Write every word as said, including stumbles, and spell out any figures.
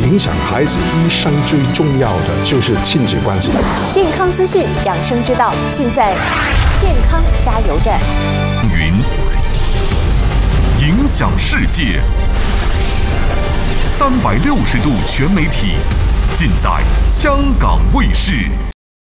影响孩子一生最重要的就是亲子关系。 健康资讯、养生之道，尽在健康加油站。 云影响世界，三百六十度全媒体，尽在香港卫视。